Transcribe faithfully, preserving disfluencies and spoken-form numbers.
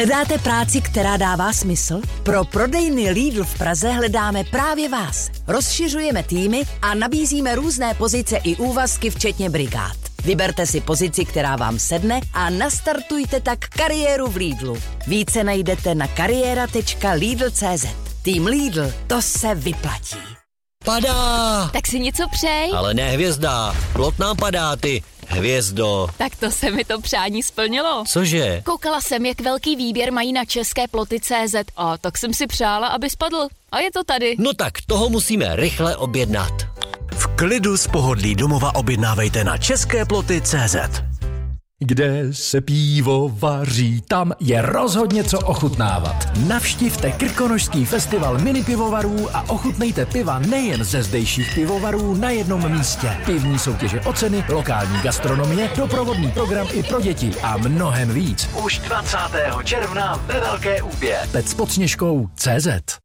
Hledáte práci, která dává smysl? Pro prodejny Lidl v Praze hledáme právě vás. Rozšiřujeme týmy a nabízíme různé pozice i úvazky, včetně brigád. Vyberte si pozici, která vám sedne a nastartujte tak kariéru v Lidlu. Více najdete na kariéra tečka lidl tečka cé zet. Tým Lidl, to se vyplatí. Padá! Tak si něco přej. Ale ne hvězda, plot nám padá, ty hvězdo. Tak to se mi to přání splnilo. Cože? Koukala jsem, jak velký výběr mají na české ploty tečka cé zet a tak jsem si přála, aby spadl. A je to tady. No tak toho musíme rychle objednat. V klidu z pohodlí domova objednávejte na české ploty tečka cé zet. Kde se pivo vaří, tam je rozhodně co ochutnávat. Navštivte Krkonošský festival minipivovarů a ochutnejte piva nejen ze zdejších pivovarů na jednom místě. Pivní soutěže o ceny, lokální gastronomie, doprovodný program i pro děti a mnohem víc. Už dvacátého června ve Velké Úbě. Pec pod Sněžkou tečka cé zet.